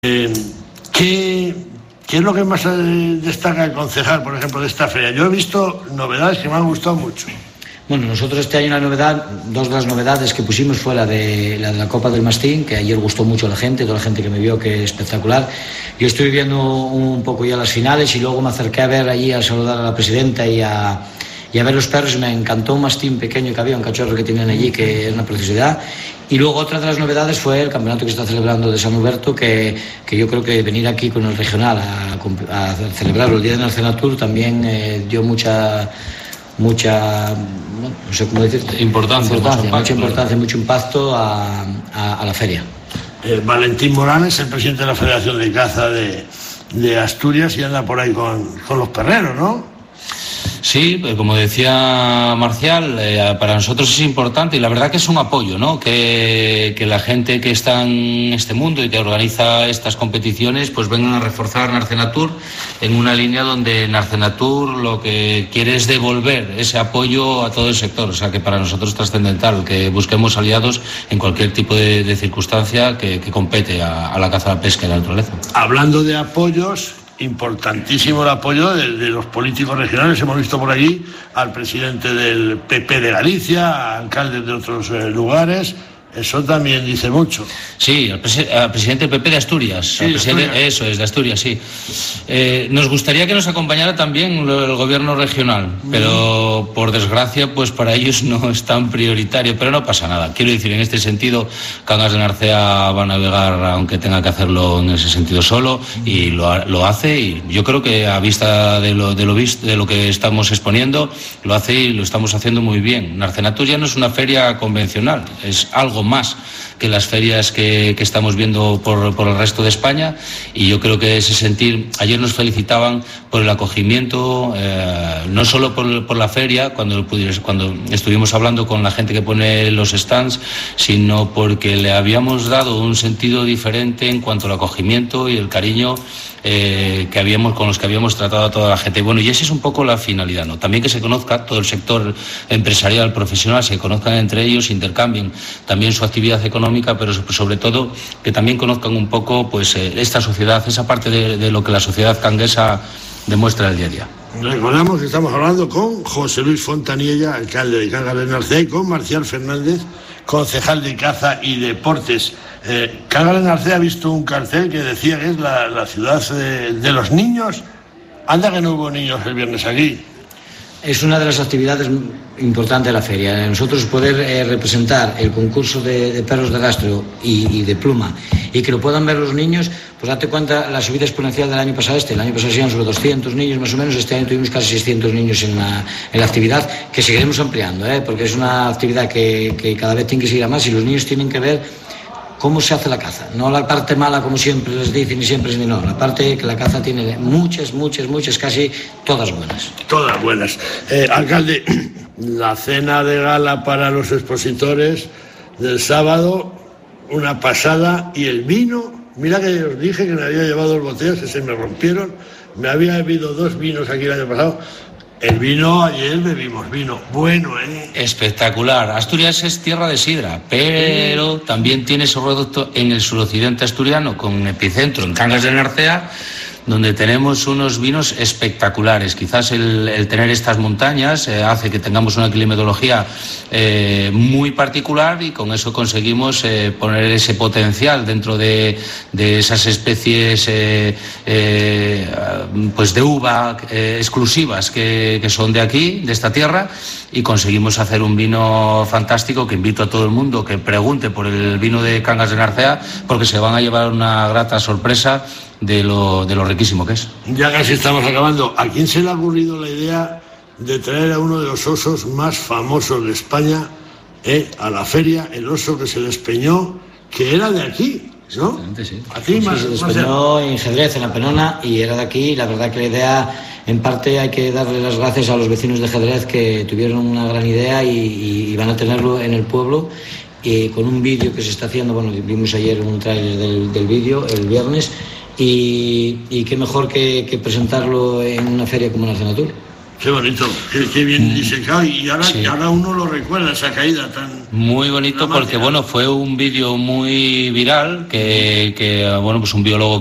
¿Qué es lo que más destaca el concejal, por ejemplo, de esta feria? Yo he visto novedades que me han gustado mucho. Bueno, nosotros este año dos de las novedades que pusimos fue la de la Copa del Mastín, que ayer gustó mucho a la gente, toda la gente que me vio, que es espectacular. Yo estoy viendo un poco ya las finales y luego me acerqué a ver allí, a saludar a la presidenta y a ver los perros. Me encantó un mastín pequeño que había, un cachorro que tienen allí, que es una preciosidad. Y luego otra de las novedades fue el campeonato que se está celebrando de San Huberto, que yo creo que venir aquí con el regional a celebrar el Día de Narcenatur también dio mucha, no sé cómo decir, mucho impacto a la feria. Valentín Morales, el presidente de la Federación de Caza de Asturias, y anda por ahí con los perreros, ¿no? Sí, como decía Marcial, para nosotros es importante y la verdad que es un apoyo, ¿no? Que la gente que está en este mundo y que organiza estas competiciones pues vengan a reforzar Narcenatur en una línea donde Narcenatur lo que quiere es devolver ese apoyo a todo el sector. O sea que para nosotros es trascendental que busquemos aliados en cualquier tipo de circunstancia que compete a la caza, la pesca y la naturaleza. Hablando de apoyos, importantísimo el apoyo de los políticos regionales. Hemos visto por allí al presidente del PP de Galicia, a alcaldes de otros lugares. Eso también dice mucho. Sí, al presidente del PP de Asturias. Sí, eso es, de Asturias, sí. Nos gustaría que nos acompañara también el gobierno regional, pero por desgracia, pues para ellos no es tan prioritario, pero no pasa nada. Quiero decir, en este sentido, Cangas de Narcea va a navegar, aunque tenga que hacerlo en ese sentido solo, y lo hace, y yo creo que a vista de lo que estamos exponiendo, lo hace y lo estamos haciendo muy bien. Narcenatur ya no es una feria convencional, es algo más que las ferias que estamos viendo por el resto de España, y yo creo que ese sentir, ayer nos felicitaban por el acogimiento, no solo por la feria, cuando estuvimos hablando con la gente que pone los stands, sino porque le habíamos dado un sentido diferente en cuanto al acogimiento y el cariño con los que habíamos tratado a toda la gente. Bueno, y esa es un poco la finalidad, ¿no? También que se conozca todo el sector empresarial, profesional, se conozcan entre ellos, intercambien también su actividad económica, pero sobre todo que también conozcan un poco pues esta sociedad, esa parte de lo que la sociedad canguesa demuestra el día a día. Recordamos que estamos hablando con José Luis Fontanilla, alcalde de Cangas de Narcea, y con Marcial Fernández, concejal de Caza y Deportes. Cangas de Narcea ha visto un cartel que decía que es la ciudad de los niños. Anda que no hubo niños el viernes aquí. Es una de las actividades importantes de la feria. Nosotros poder representar el concurso de perros de rastro y de pluma, y que lo puedan ver los niños, pues date cuenta la subida exponencial del año pasado. El año pasado eran sobre 200 niños más o menos, este año tuvimos casi 600 niños en la actividad, que seguiremos ampliando, porque es una actividad que cada vez tiene que seguir a más, y los niños tienen que ver cómo se hace la caza, no la parte mala como siempre les dicen y siempre no, la parte que la caza tiene muchas, casi todas buenas. Todas buenas. Alcalde, la cena de gala para los expositores del sábado, una pasada, y el vino, mira que os dije que me había llevado 2 botellas que se me rompieron, me había bebido 2 vinos aquí el año pasado. El vino, ayer bebimos vino bueno, Espectacular. Asturias es tierra de sidra, pero también tiene su reducto en el suroccidente asturiano, con epicentro en Cangas de Narcea, donde tenemos unos vinos espectaculares. Quizás el tener estas montañas hace que tengamos una climatología muy particular, y con eso conseguimos poner ese potencial dentro de esas especies pues de uva exclusivas que son de aquí, de esta tierra, y conseguimos hacer un vino fantástico que invito a todo el mundo que pregunte por el vino de Cangas de Narcea, porque se van a llevar una grata sorpresa de lo riquísimo que es. Ya casi estamos acabando. ¿A quién se le ha ocurrido la idea de traer a uno de los osos más famosos de España a la feria, el oso que se despeñó, que era de aquí, ¿no? Sí. Aquí sí, se despeñó en Jerez, en La Penona, y era de aquí. La verdad que la idea, en parte hay que darle las gracias a los vecinos de Jerez, que tuvieron una gran idea y van a tenerlo en el pueblo, con un vídeo que se está haciendo. Bueno, vimos ayer un tráiler del vídeo el viernes. Y qué mejor que presentarlo en una feria como Narcenatur. Qué bonito, qué bien disecado. Y ahora uno lo recuerda, esa caída tan... Muy bonito porque, bueno, fue un vídeo muy viral que bueno, pues un biólogo